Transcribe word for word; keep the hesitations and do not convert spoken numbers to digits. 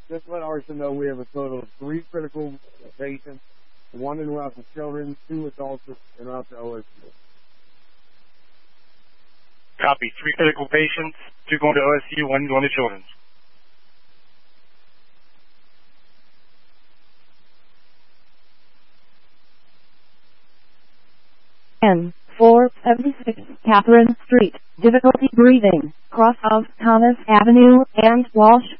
Just let Arson know we have a total of three critical patients, one en route to children, two adults en route to O S U. Copy. Three critical patients, two going to O S U, one going to children's. N four seventy-six Catherine Street. Difficulty breathing. Cross of Thomas Avenue and Walsh